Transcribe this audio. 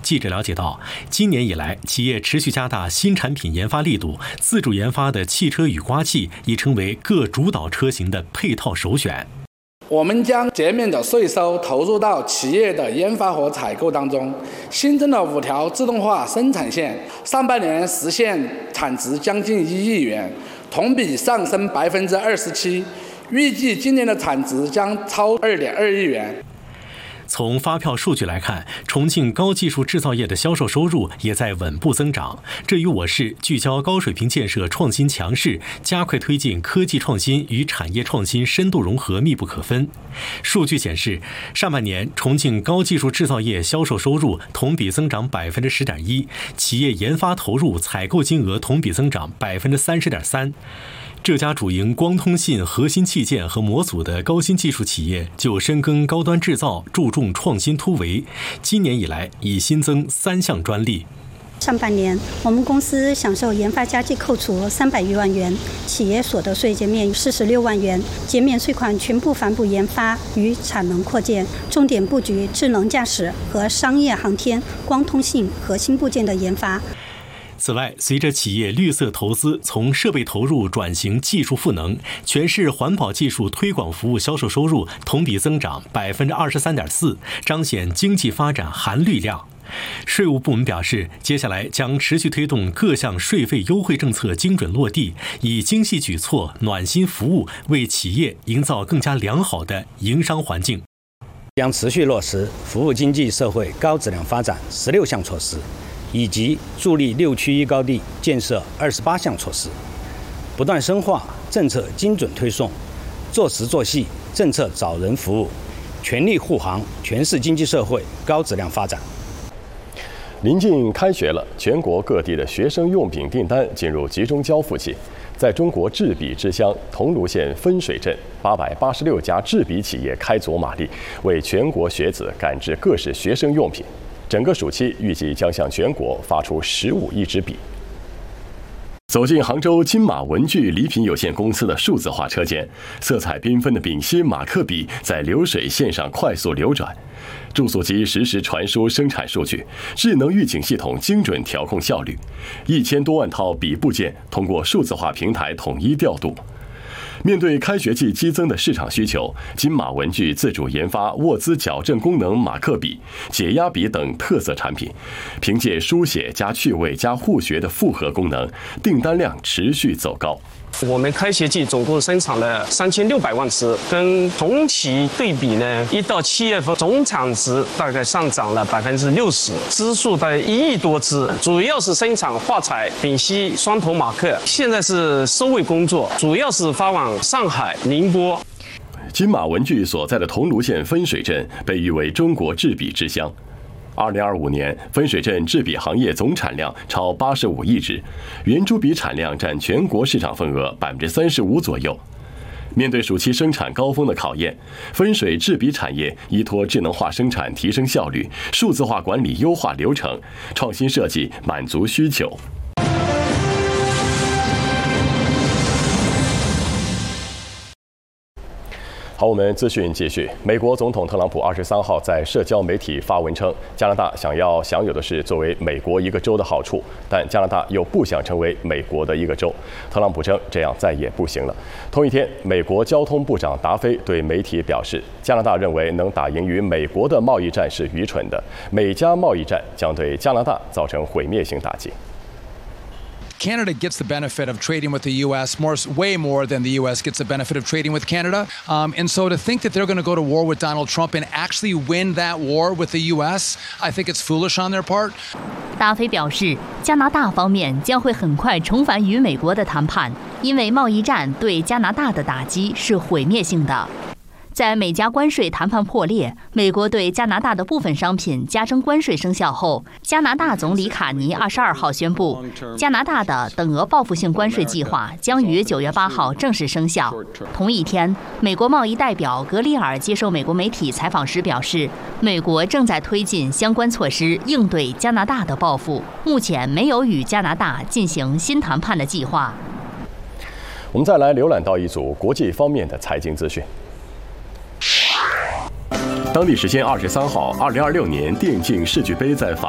记者了解到，今年以来，企业持续加大新产品研发力度，自主研发的汽车雨刮器已成为各主导车型的配套首选。 我们将减免的税收投入到企业的研发和采购当中，新增了5条自动化生产线，上半年实现产值将近1亿元，同比上升27%，预计今年的产值将超2.2亿元。 从发票数据来看，重庆高技术制造业的销售收入也在稳步增长，这与我市聚焦高水平建设创新强势，加快推进科技创新与产业创新深度融合密不可分。数据显示，上半年重庆高技术制造业销售收入同比增长10.1%，企业研发投入采购金额同比增长30.3%。这家主营光通信核心器件和模组的高新技术企业就深耕高端制造，注重创新突围。今年以来，已新增3项专利。 上半年，我们公司享受研发加计扣除300余万元，企业所得税减免46万元，减免税款全部反哺研发与产能扩建，重点布局智能驾驶和商业航天、光通信核心部件的研发。 此外，随着企业绿色投资从设备投入转型技术赋能，全市环保技术推广服务销售收入同比增长23.4%，彰显经济发展含绿量。税务部门表示，接下来将持续推动各项税费优惠政策精准落地，以精细举措、暖心服务为企业营造更加良好的营商环境。 将持续落实服务经济社会高质量发展16项措施，以及助力6区1高地建设28项措施，不断深化政策精准推送，做实做细政策找人服务，全力护航全市经济社会高质量发展。 临近开学了，全国各地的学生用品订单进入集中交付期。在中国制笔之乡桐庐县分水镇，886家制笔企业开足马力，为全国学子赶制各式学生用品。整个暑期预计将向全国发出15亿支笔。走进杭州金马文具礼品有限公司的数字化车间，色彩缤纷的丙烯马克笔在流水线上快速流转，注塑机实时传输生产数据，智能预警系统精准调控效率，1000多万套笔部件通过数字化平台统一调度。面对开学季激增的市场需求，金马文具自主研发沃兹矫正功能马克笔、解压笔等特色产品，凭借书写加趣味加互学的复合功能，订单量持续走高。 我们开学季总共生产了3600万支，跟同期对比呢，1到7月份总产值大概上涨了60%，支数大概1亿多支，主要是生产画彩、丙烯、双头马克，现在是收尾工作，主要是发往上海、宁波。 金马文具所在的桐庐县分水镇被誉为中国制笔之乡。2025年，分水镇制笔行业总产量超85亿支，圆珠笔产量占全国市场份额35%左右。面对暑期生产高峰的考验，分水制笔产业依托智能化生产提升效率，数字化管理优化流程，创新设计满足需求。好，我们资讯继续。美国总统特朗普23号在社交媒体发文称，加拿大想要享有的是作为美国一个州的好处，但加拿大又不想成为美国的一个州。特朗普称这样再也不行了。同一天，美国交通部长达菲对媒体表示，加拿大认为能打赢于美国的贸易战是愚蠢的，美加贸易战将对加拿大造成毁灭性打击。 Canada gets the benefit of trading with the U.S. way more than the U.S. gets the benefit of trading with Canada. And so to think that they're going to go to war with Donald Trump and actually win that war with the U.S., I think it's foolish on their part. 达菲表示，加拿大方面将会很快重返与美国的谈判，因为贸易战对加拿大的打击是毁灭性的。在美加关税谈判破裂，美国对加拿大的部分商品加征关税生效后，加拿大总理卡尼22号宣布，加拿大的等额报复性关税计划将于9月8号正式生效。同一天，美国贸易代表格里尔接受美国媒体采访时表示，美国正在推进相关措施应对加拿大的报复，目前没有与加拿大进行新谈判的计划。 我们再来浏览到一组国际方面的财经资讯。当地时间23号，2026年电竞世俱杯在法